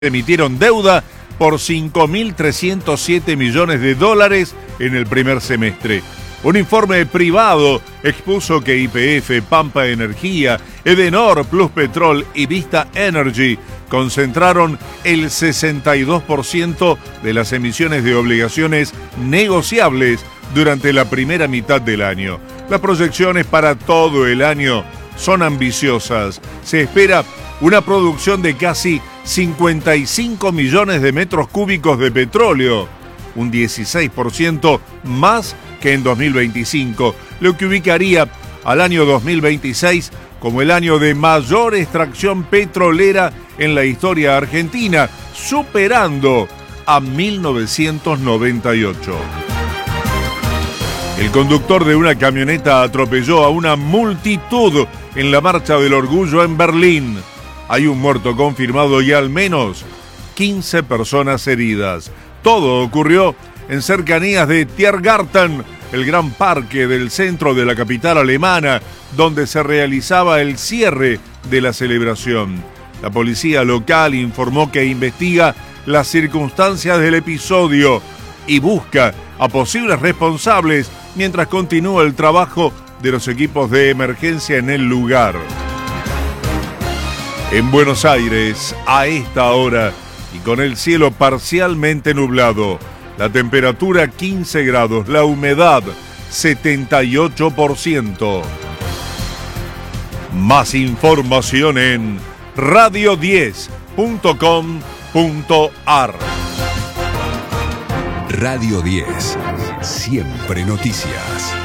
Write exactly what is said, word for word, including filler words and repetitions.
emitieron deuda por cinco mil trescientos siete millones de dólares en el primer semestre. Un informe privado expuso que Y P F, Pampa Energía, Edenor, Pluspetrol y Vista Energy concentraron el sesenta y dos por ciento de las emisiones de obligaciones negociables durante la primera mitad del año. Las proyecciones para todo el año son ambiciosas. Se espera una producción de casi cincuenta y cinco millones de metros cúbicos de petróleo, un dieciséis por ciento más que en dos mil veinticinco, lo que ubicaría al año dos mil veintiséis como el año de mayor extracción petrolera en la historia argentina, superando a mil novecientos noventa y ocho. El conductor de una camioneta atropelló a una multitud en la Marcha del Orgullo en Berlín. Hay un muerto confirmado y al menos quince personas heridas. Todo ocurrió en cercanías de Tiergarten, el gran parque del centro de la capital alemana, donde se realizaba el cierre de la celebración. La policía local informó que investiga las circunstancias del episodio y busca a posibles responsables mientras continúa el trabajo de los equipos de emergencia en el lugar. En Buenos Aires, a esta hora, y con el cielo parcialmente nublado, la temperatura quince grados, la humedad setenta y ocho por ciento. Más información en radio diez punto com punto ar. Radio diez, siempre noticias.